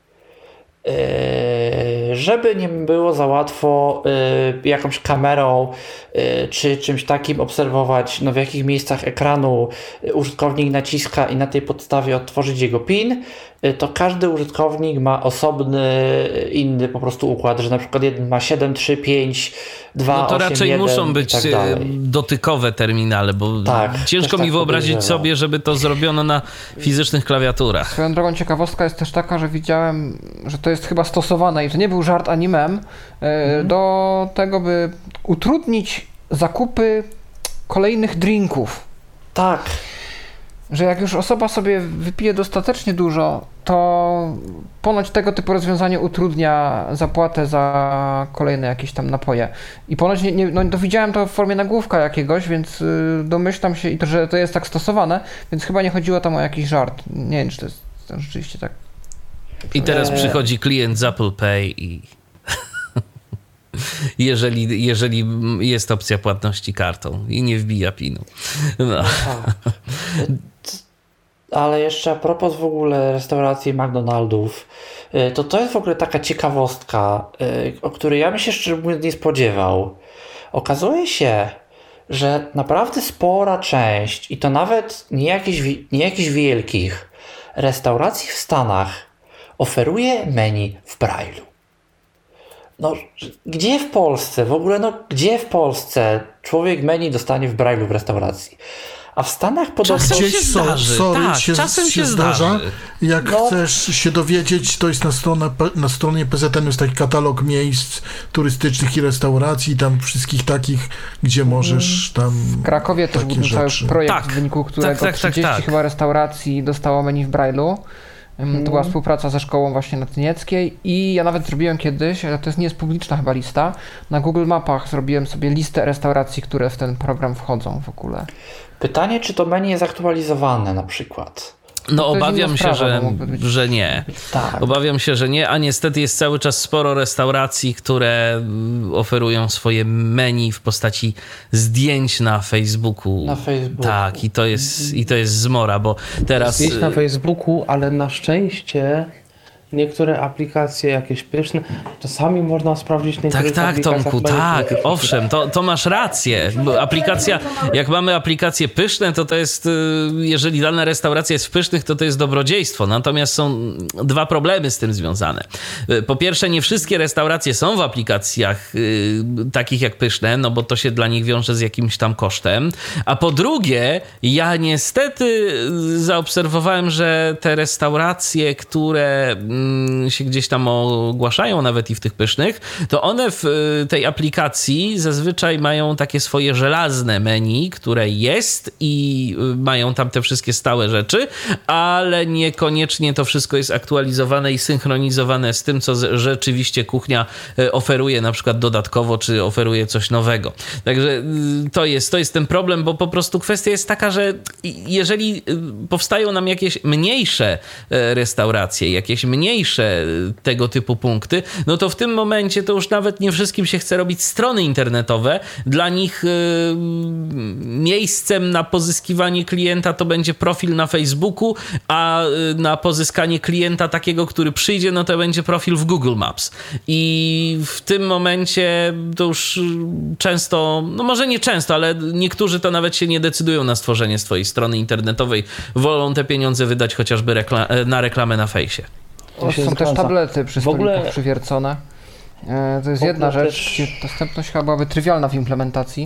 Żeby nie było za łatwo jakąś kamerą czy czymś takim obserwować, w jakich miejscach ekranu użytkownik naciska i na tej podstawie odtworzyć jego PIN, to każdy użytkownik ma osobny, inny po prostu układ, że na przykład jeden ma 7, 3, 5, 2, 8, 1 to raczej muszą być dotykowe terminale, bo ciężko mi wyobrazić sobie, żeby to zrobiono na fizycznych klawiaturach. Swoją drogą ciekawostka jest też taka, że widziałem, że to jest chyba stosowane i to nie był żart ani mem, do tego, by utrudnić zakupy kolejnych drinków. Tak. Że jak już osoba sobie wypije dostatecznie dużo, to ponoć tego typu rozwiązanie utrudnia zapłatę za kolejne jakieś tam napoje. I ponoć widziałem to w formie nagłówka jakiegoś, więc domyślam się, że to jest tak stosowane, więc chyba nie chodziło tam o jakiś żart. Nie wiem, czy to jest rzeczywiście tak. I teraz przychodzi klient z Apple Pay i jeżeli jest opcja płatności kartą i nie wbija PIN-u. Ale jeszcze a propos w ogóle restauracji McDonald'ów, to jest w ogóle taka ciekawostka, o której ja bym się szczerze mówiąc nie spodziewał. Okazuje się, że naprawdę spora część, i to nawet nie jakichś wielkich, restauracji w Stanach oferuje menu w Braille'u. Gdzie w Polsce, w ogóle gdzie w Polsce człowiek menu dostanie w Braille'u w restauracji? A w Stanach podobno... Czasem Gdzieś się zdarzy, tak, czasem się zdarza. Jak chcesz się dowiedzieć, to jest na stronie PZN jest taki katalog miejsc turystycznych i restauracji, tam wszystkich takich, gdzie możesz tam... W Krakowie też był cały projekt, w wyniku którego 30 chyba restauracji dostało menu w Braille'u. To była współpraca ze szkołą właśnie na Tynieckiej i ja nawet zrobiłem kiedyś, ale to nie jest publiczna chyba lista, na Google Mapach zrobiłem sobie listę restauracji, które w ten program wchodzą w ogóle. Pytanie, czy to menu jest aktualizowane na przykład? No obawiam się, że nie. Tak. Obawiam się, że nie, a niestety jest cały czas sporo restauracji, które oferują swoje menu w postaci zdjęć na Facebooku. Na Facebooku. Tak, i to jest zmora, bo teraz... Zdjęć na Facebooku, ale na szczęście niektóre aplikacje jakieś pyszne, czasami można sprawdzić na niektórych aplikacjach. Tomku, tak, owszem, to masz rację. Bo jak mamy aplikacje pyszne, to jest, jeżeli dana restauracja jest w pysznych, to jest dobrodziejstwo. Natomiast są dwa problemy z tym związane. Po pierwsze, nie wszystkie restauracje są w aplikacjach takich jak pyszne, no bo to się dla nich wiąże z jakimś tam kosztem. A po drugie, ja niestety zaobserwowałem, że te restauracje, które się gdzieś tam ogłaszają nawet i w tych pysznych, to one w tej aplikacji zazwyczaj mają takie swoje żelazne menu, które jest i mają tam te wszystkie stałe rzeczy, ale niekoniecznie to wszystko jest aktualizowane i synchronizowane z tym, co rzeczywiście kuchnia oferuje na przykład dodatkowo, czy oferuje coś nowego. Także to jest ten problem, bo po prostu kwestia jest taka, że jeżeli powstają nam jakieś mniejsze restauracje, jakieś mniejsze tego typu punkty, no to w tym momencie to już nawet nie wszystkim się chce robić strony internetowe. Dla nich miejscem na pozyskiwanie klienta to będzie profil na Facebooku, a na pozyskanie klienta takiego, który przyjdzie, no to będzie profil w Google Maps. I w tym momencie to już często, no może nie często, ale niektórzy to nawet się nie decydują na stworzenie swojej strony internetowej. Wolą te pieniądze wydać chociażby na reklamę na fejsie. Są też tablety przy stolikach przywiercone. To jest jedna rzecz, gdzie dostępność chyba byłaby trywialna w implementacji.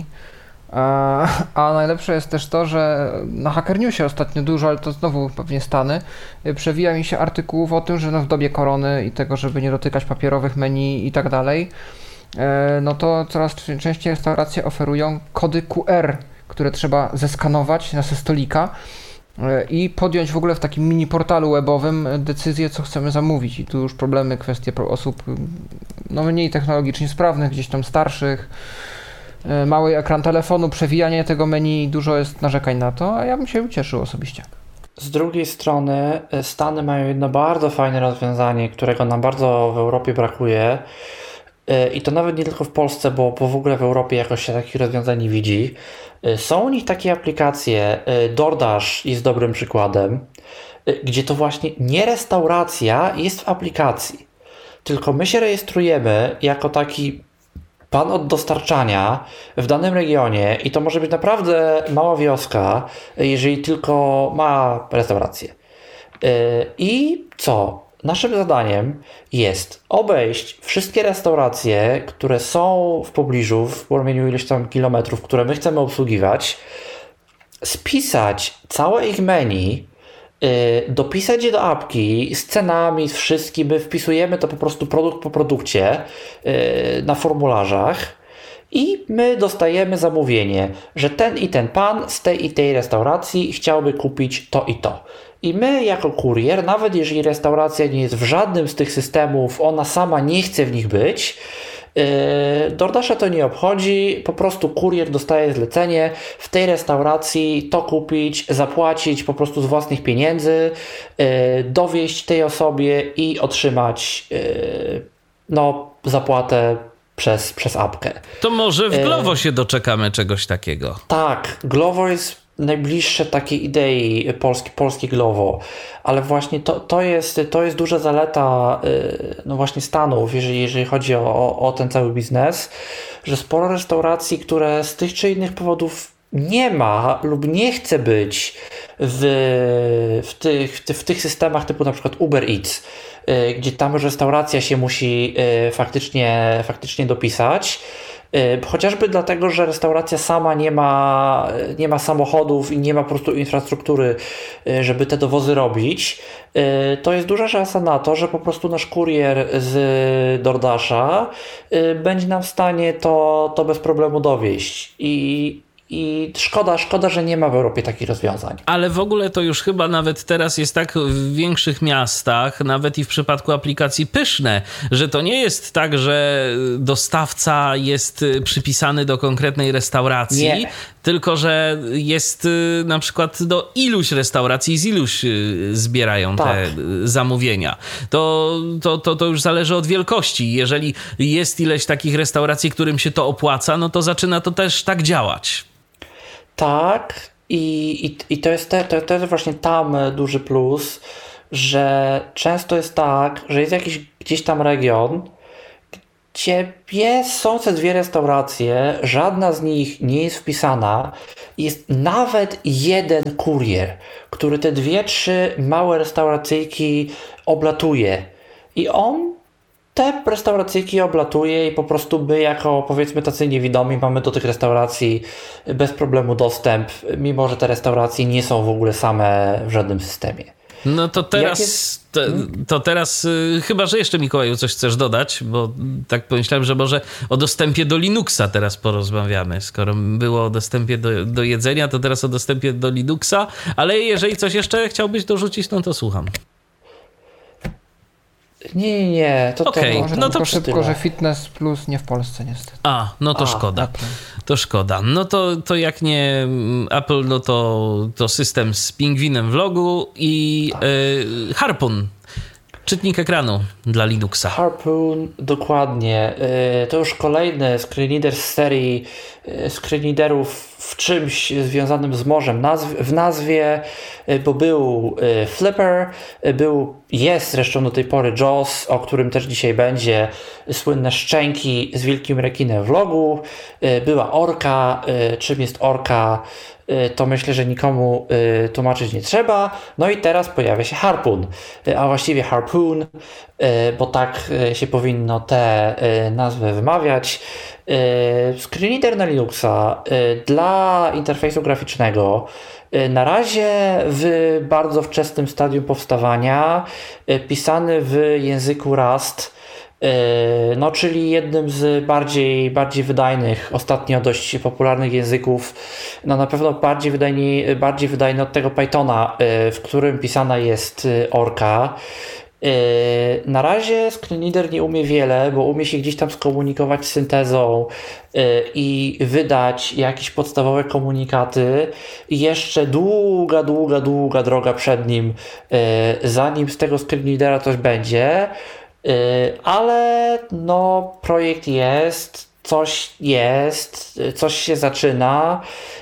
A najlepsze jest też to, że na Hacker Newsie ostatnio dużo, ale to znowu pewnie Stany, przewija mi się artykułów o tym, że w dobie korony i tego, żeby nie dotykać papierowych menu i tak dalej, no to coraz częściej restauracje oferują kody QR, które trzeba zeskanować na stolika i podjąć w ogóle w takim mini portalu webowym decyzję, co chcemy zamówić. I tu już problemy, kwestie osób no mniej technologicznie sprawnych, gdzieś tam starszych, mały ekran telefonu, przewijanie tego menu, dużo jest narzekań na to, a ja bym się ucieszył osobiście. Z drugiej strony Stany mają jedno bardzo fajne rozwiązanie, którego nam bardzo w Europie brakuje. I to nawet nie tylko w Polsce, bo w ogóle w Europie jakoś się takich rozwiązań nie widzi. Są u nich takie aplikacje, DoorDash jest dobrym przykładem, gdzie to właśnie nie restauracja jest w aplikacji, tylko my się rejestrujemy jako taki pan od dostarczania w danym regionie i to może być naprawdę mała wioska, jeżeli tylko ma restaurację. I co? Naszym zadaniem jest obejść wszystkie restauracje, które są w pobliżu, w promieniu ileś tam kilometrów, które my chcemy obsługiwać, spisać całe ich menu, dopisać je do apki z cenami, z wszystkim. My wpisujemy to po prostu produkt po produkcie na formularzach i my dostajemy zamówienie, że ten i ten pan z tej i tej restauracji chciałby kupić to i to. I my jako kurier, nawet jeżeli restauracja nie jest w żadnym z tych systemów, ona sama nie chce w nich być, DoorDasha to nie obchodzi, po prostu kurier dostaje zlecenie w tej restauracji to kupić, zapłacić po prostu z własnych pieniędzy, dowieść tej osobie i otrzymać zapłatę przez apkę. To może w Glovo się doczekamy czegoś takiego. Tak, Glovo jest najbliższe takiej idei polskie Glovo, ale właśnie to jest duża zaleta no właśnie Stanów, jeżeli chodzi o ten cały biznes, że sporo restauracji, które z tych czy innych powodów nie ma lub nie chce być w tych systemach typu na przykład Uber Eats, gdzie tam restauracja się musi faktycznie dopisać, Chociażby dlatego, że restauracja sama nie ma samochodów i nie ma po prostu infrastruktury, żeby te dowozy robić. To jest duża szansa na to, że po prostu nasz kurier z DoorDasha będzie nam w stanie to bez problemu dowieść. I szkoda, że nie ma w Europie takich rozwiązań. Ale w ogóle to już chyba nawet teraz jest tak w większych miastach, nawet i w przypadku aplikacji Pyszne, że to nie jest tak, że dostawca jest przypisany do konkretnej restauracji, nie. Tylko że jest na przykład do iluś restauracji, z iluś zbierają te zamówienia. To już zależy od wielkości. Jeżeli jest ileś takich restauracji, którym się to opłaca, no to zaczyna to też tak działać. Tak, i to jest właśnie tam duży plus, że często jest tak, że jest jakiś gdzieś tam region, gdzie są te dwie restauracje, żadna z nich nie jest wpisana, jest nawet jeden kurier, który te 2-3 małe restauracyjki oblatuje i on te restauracyjki oblatuje i po prostu my jako, powiedzmy, tacy niewidomi mamy do tych restauracji bez problemu dostęp, mimo że te restauracje nie są w ogóle same w żadnym systemie. No to teraz, chyba że jeszcze, Mikołaju, coś chcesz dodać, bo tak pomyślałem, że może o dostępie do Linuxa teraz porozmawiamy. Skoro było o dostępie do jedzenia, to teraz o dostępie do Linuxa, ale jeżeli coś jeszcze chciałbyś dorzucić, no to słucham. Nie. Okay. Może no to szybko, że Fitness Plus nie w Polsce niestety. No to szkoda. Apple. To szkoda. No to jak nie Apple, no to system z pingwinem w logu i Harpoon. Czytnik ekranu dla Linuxa. Harpoon, dokładnie. To już kolejny screenreader z serii screenreaderów w czymś związanym z morzem w nazwie, bo był Flipper, jest zresztą do tej pory JAWS, o którym też dzisiaj będzie, słynne szczęki z wielkim rekinem w logu, była orka. Czym jest orka, to myślę, że nikomu tłumaczyć nie trzeba. No i teraz pojawia się Harpoon, a właściwie Harpoon, bo tak się powinno te nazwy wymawiać. Screenreader na Linuxa dla interfejsu graficznego, na razie w bardzo wczesnym stadium powstawania, pisany w języku Rust, no, czyli jednym z bardziej wydajnych, ostatnio dość popularnych języków, no na pewno bardziej wydajny od tego Pythona, w którym pisana jest orka. Na razie screenreader nie umie wiele, bo umie się gdzieś tam skomunikować z syntezą i wydać jakieś podstawowe komunikaty. I jeszcze długa droga przed nim, zanim z tego screenreadera coś będzie. Ale no, projekt jest, coś się zaczyna.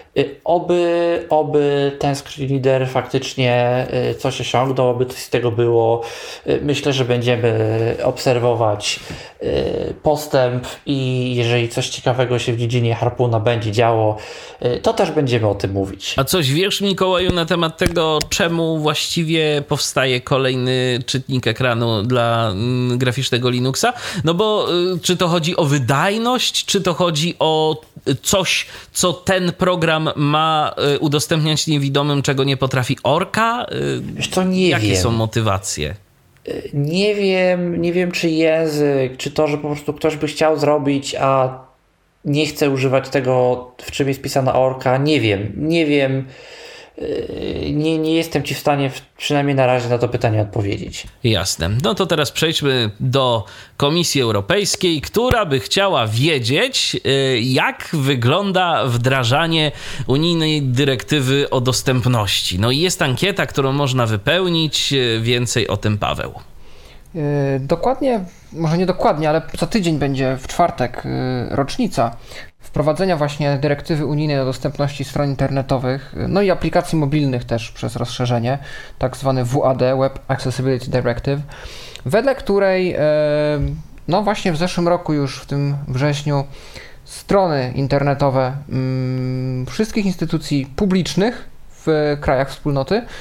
Oby ten screenreader faktycznie coś osiągnął, oby coś z tego było. Myślę, że będziemy obserwować postęp i jeżeli coś ciekawego się w dziedzinie Harpoona będzie działo, to też będziemy o tym mówić. A coś wiesz, Mikołaju, na temat tego, czemu właściwie powstaje kolejny czytnik ekranu dla graficznego Linuxa? No bo czy to chodzi o wydajność, czy to chodzi o coś, co ten program ma udostępniać niewidomym, czego nie potrafi orka? Wiesz co, nie Jakie wiem. są motywacje? Nie wiem, czy język, czy to, że po prostu ktoś by chciał zrobić, a nie chce używać tego, w czym jest pisana orka. Nie wiem. Nie jestem ci w stanie, przynajmniej na razie, na to pytanie odpowiedzieć. Jasne. No to teraz przejdźmy do Komisji Europejskiej, która by chciała wiedzieć, jak wygląda wdrażanie unijnej dyrektywy o dostępności. No i jest ankieta, którą można wypełnić. Więcej o tym Paweł. Dokładnie, może nie dokładnie, ale za tydzień będzie w czwartek rocznica wprowadzenia właśnie dyrektywy unijnej o dostępności stron internetowych, no i aplikacji mobilnych też przez rozszerzenie, tak zwany WAD, Web Accessibility Directive, wedle której no właśnie w zeszłym roku już w tym wrześniu strony internetowe wszystkich instytucji publicznych w krajach wspólnoty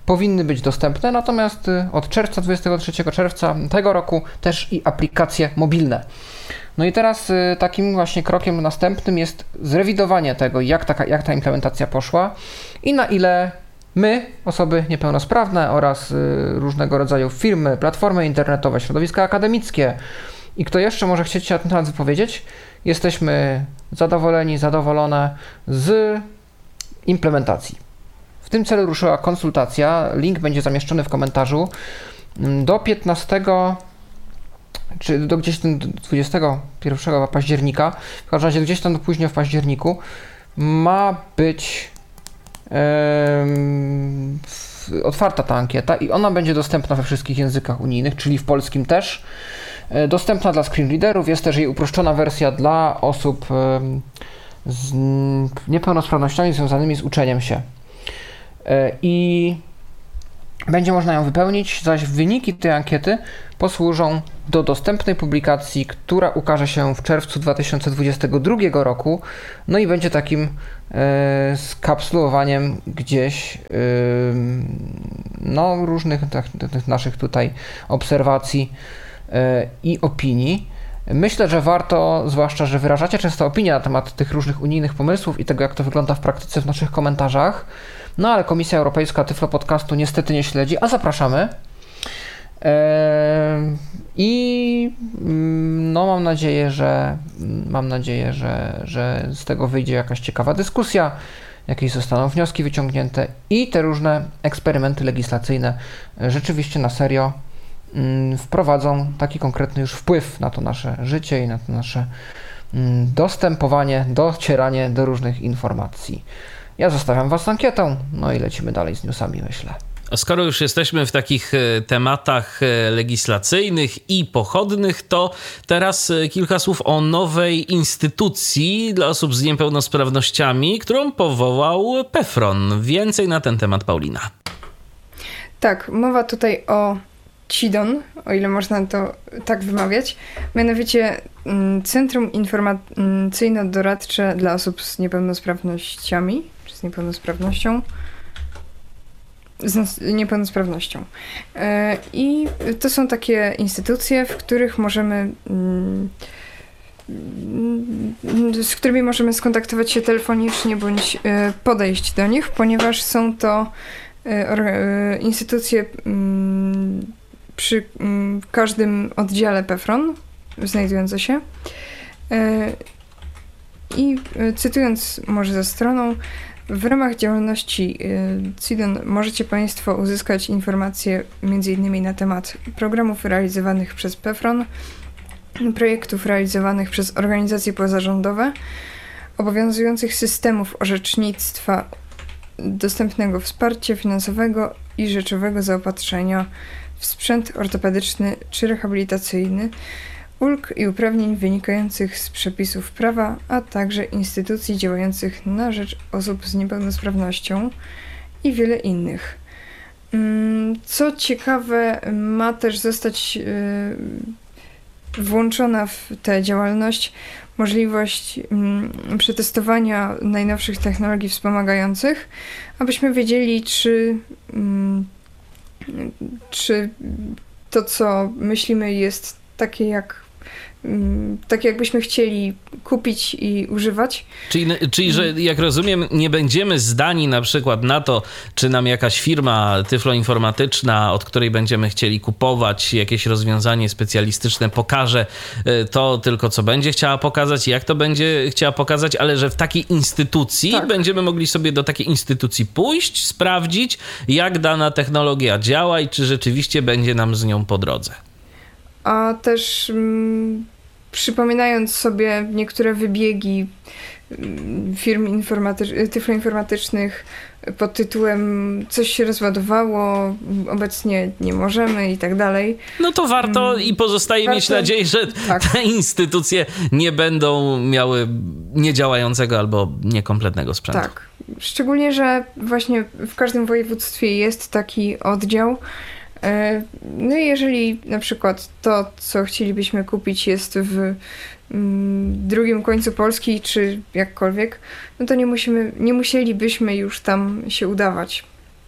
powinny być dostępne, natomiast od czerwca, 23 czerwca tego roku też i aplikacje mobilne. No i teraz takim właśnie krokiem następnym jest zrewidowanie tego, jak ta implementacja poszła i na ile my, osoby niepełnosprawne oraz różnego rodzaju firmy, platformy internetowe, środowiska akademickie i kto jeszcze może chcieć się na ten temat wypowiedzieć, jesteśmy zadowoleni, zadowolone z implementacji. W tym celu ruszyła konsultacja, link będzie zamieszczony w komentarzu. Do 15 czy do gdzieś tam 21 października, w każdym razie gdzieś tam później w październiku ma być otwarta ta ankieta i ona będzie dostępna we wszystkich językach unijnych, czyli w polskim też. Dostępna dla screenreaderów, jest też jej uproszczona wersja dla osób z niepełnosprawnościami związanymi z uczeniem się. I będzie można ją wypełnić, zaś wyniki tej ankiety posłużą do dostępnej publikacji, która ukaże się w czerwcu 2022 roku, no i będzie takim skapsulowaniem gdzieś no, różnych tych naszych tutaj obserwacji i opinii. Myślę, że warto, zwłaszcza, że wyrażacie często opinie na temat tych różnych unijnych pomysłów i tego, jak to wygląda w praktyce w naszych komentarzach, no ale Komisja Europejska Tyflo Podcastu niestety nie śledzi, a zapraszamy. I no mam nadzieję, że z tego wyjdzie jakaś ciekawa dyskusja, jakieś zostaną wnioski wyciągnięte i te różne eksperymenty legislacyjne rzeczywiście na serio wprowadzą taki konkretny już wpływ na to nasze życie i na to nasze dostępowanie, docieranie do różnych informacji. Ja zostawiam Was z ankietą, no i lecimy dalej z newsami, myślę. Skoro już jesteśmy w takich tematach legislacyjnych i pochodnych, to teraz kilka słów o nowej instytucji dla osób z niepełnosprawnościami, którą powołał PEFRON. Więcej na ten temat, Paulina. Tak, mowa tutaj o CIDON, o ile można to tak wymawiać, mianowicie Centrum Informacyjno-Doradcze dla osób z niepełnosprawnościami, czy z niepełnosprawnością. I to są takie instytucje, w których z którymi możemy skontaktować się telefonicznie bądź podejść do nich, ponieważ są to instytucje przy każdym oddziale PEFRON znajdujące się. I cytując może ze stroną, w ramach działalności CIDON możecie Państwo uzyskać informacje m.in. na temat programów realizowanych przez PEFRON, projektów realizowanych przez organizacje pozarządowe, obowiązujących systemów orzecznictwa, dostępnego wsparcia finansowego i rzeczowego zaopatrzenia w sprzęt ortopedyczny czy rehabilitacyjny, ulg i uprawnień wynikających z przepisów prawa, a także instytucji działających na rzecz osób z niepełnosprawnością i wiele innych. Co ciekawe, ma też zostać włączona w tę działalność możliwość przetestowania najnowszych technologii wspomagających, abyśmy wiedzieli, czy to, co myślimy, jest takie, tak jakbyśmy chcieli kupić i używać. Czyli, że jak rozumiem, nie będziemy zdani na przykład na to, czy nam jakaś firma tyfloinformatyczna, od której będziemy chcieli kupować jakieś rozwiązanie specjalistyczne, pokaże to tylko, co będzie chciała pokazać, jak to będzie chciała pokazać, ale że w takiej instytucji będziemy mogli sobie do takiej instytucji pójść, sprawdzić, jak dana technologia działa i czy rzeczywiście będzie nam z nią po drodze. A też przypominając sobie niektóre wybiegi firm tyfloinformatycznych pod tytułem coś się rozładowało, obecnie nie możemy i tak dalej. No to warto i pozostaje mieć nadzieję, że te instytucje nie będą miały niedziałającego albo niekompletnego sprzętu. Tak, szczególnie, że właśnie w każdym województwie jest taki oddział. No i jeżeli na przykład to, co chcielibyśmy kupić, jest w drugim końcu Polski, czy jakkolwiek, no to nie musielibyśmy już tam się udawać.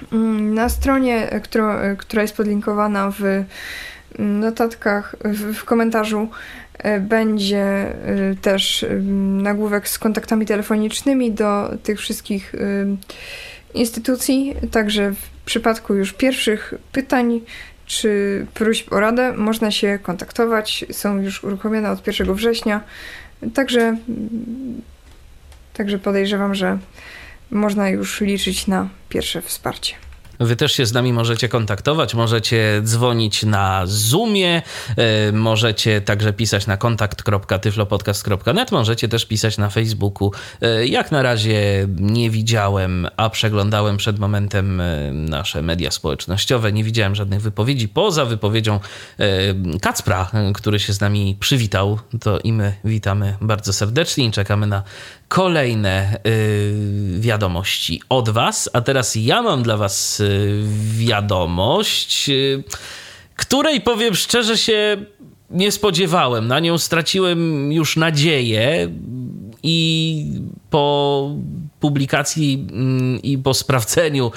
Na stronie, która jest podlinkowana w notatkach, w komentarzu, będzie też nagłówek z kontaktami telefonicznymi do tych wszystkich instytucji, także w przypadku już pierwszych pytań czy próśb o radę można się kontaktować, są już uruchomione od 1 września, także podejrzewam, że można już liczyć na pierwsze wsparcie. Wy też się z nami możecie kontaktować, możecie dzwonić na Zoomie, możecie także pisać na kontakt.tyflopodcast.net, możecie też pisać na Facebooku. Jak na razie nie widziałem, a przeglądałem przed momentem nasze media społecznościowe, nie widziałem żadnych wypowiedzi, poza wypowiedzią Kacpra, który się z nami przywitał, to i my witamy bardzo serdecznie i czekamy na kolejne wiadomości od was. A teraz ja mam dla was wiadomość, której, powiem szczerze, się nie spodziewałem. Na nią straciłem już nadzieję i po publikacji i po sprawdzeniu